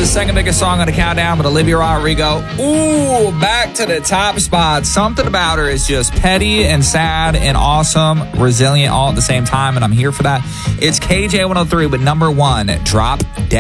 the second biggest song on the countdown with Olivia Rodrigo. Ooh, back to the top spot. Something about her is just petty and sad and awesome, resilient all at the same time, and I'm here for that. It's KJ103 with number 1, Drop Dead.